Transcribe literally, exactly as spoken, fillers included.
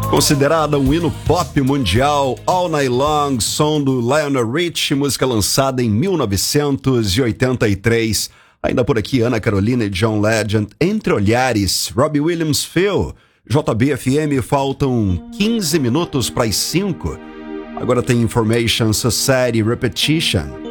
Considerada um hino pop mundial, All Night Long, som do Lionel Richie, música lançada em mil novecentos e oitenta e três. Ainda por aqui, Ana Carolina e John Legend, Entre Olhares, Robbie Williams, Phil, J B F M, faltam quinze minutos para as cinco. Agora tem Information Society Repetition.